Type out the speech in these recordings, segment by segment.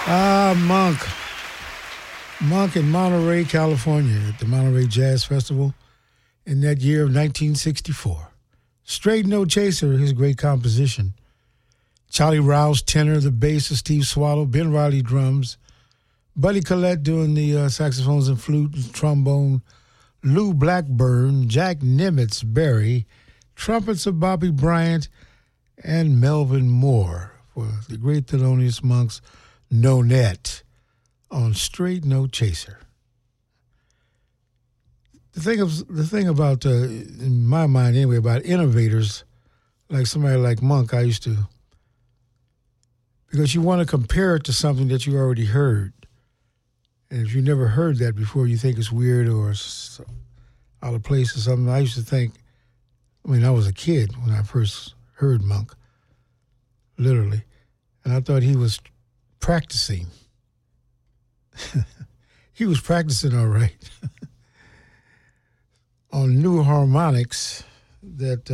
Monk. Monk in Monterey, California at the Monterey Jazz Festival in that year of 1964. Straight No Chaser, his great composition. Charlie Rouse, tenor, the bass, Steve Swallow, Ben Riley, drums, Buddy Collette doing the saxophones and flute and trombone, Lou Blackburn, Jack Nimitz, Barry, trumpets of Bobby Bryant, and Melvin Moore for the great Thelonious Monk's No Net on Straight No Chaser. The thing about, in my mind anyway, about innovators, like somebody like Monk, I used to, because you want to compare it to something that you already heard. And if you never heard that before, you think it's weird or out of place or something. I used to think, I was a kid when I first heard Monk, literally, and I thought he was practicing. He was practicing all right on new harmonics that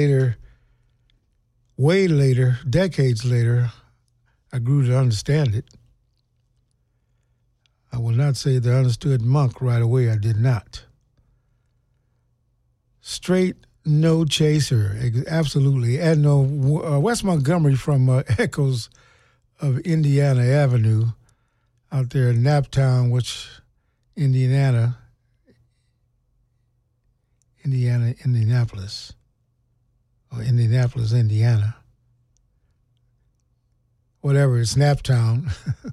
way later, decades later, I grew to understand it. I will not say that I understood Monk right away. I did not. Straight No Chaser, absolutely. And no, Wes Montgomery from Echoes of Indiana Avenue out there in Naptown, Indianapolis. Or Indianapolis, Indiana. Whatever, it's Naptown.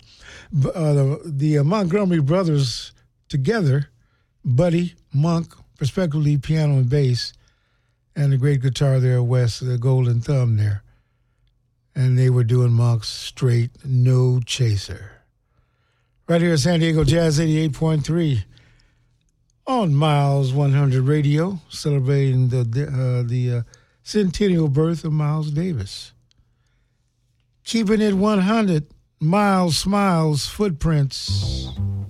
The Montgomery brothers together, Buddy, Monk, respectively piano and bass, and the great guitar there, Wes, the Golden Thumb there. And they were doing Monk's Straight No Chaser. Right here at San Diego Jazz 88.3 on Miles 100 Radio, celebrating the centennial birth of Miles Davis. Keeping it 100, Miles Smiles Footprints.